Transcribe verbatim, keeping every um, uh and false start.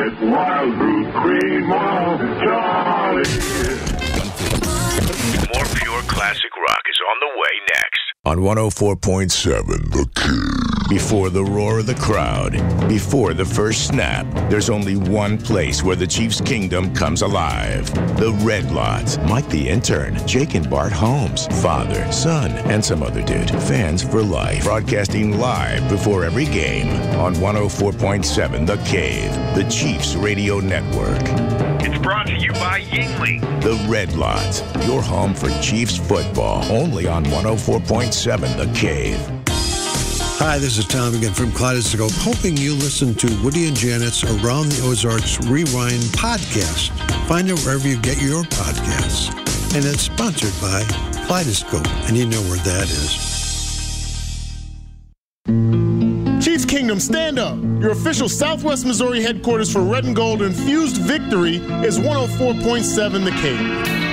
Wild Brew Cream Charlie. More pure classic rock is on the way next. On one oh four point seven, The Key. Before the roar of the crowd, before the first snap, there's only one place where the Chiefs' kingdom comes alive. The Red Lot. Mike the intern, Jake and Bart Holmes, father, son, and some other dude. Fans for life. Broadcasting live before every game on one oh four point seven, The Cave, the Chiefs Radio Network. It's brought to you by Yingling. The Red Lot, your home for Chiefs football, only on one oh four point seven, The Cave. Hi, this is Tom again from Kaleidoscope, hoping you listen to Woody and Janet's Around the Ozarks Rewind podcast. Find it wherever you get your podcasts. And it's sponsored by Kaleidoscope, and you know where that is. Chiefs Kingdom, stand up. Your official Southwest Missouri headquarters for Red and Gold Infused Victory is one oh four point seven The Cave.